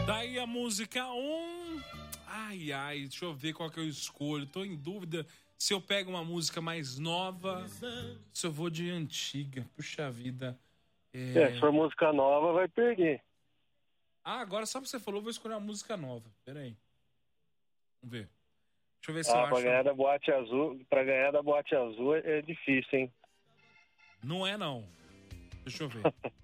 Daí a música 1. Ai, deixa eu ver qual que eu escolho. Tô em dúvida se eu pego uma música mais nova, se eu vou de antiga. Puxa vida. Se for música nova, vai perder. Agora só porque você falou, eu vou escolher uma música nova. Pera aí. Vamos ver. Deixa eu ver se eu Pra acho. ganhar da Boate Azul, pra ganhar da Boate Azul é difícil, hein? Não é, não. Deixa eu ver.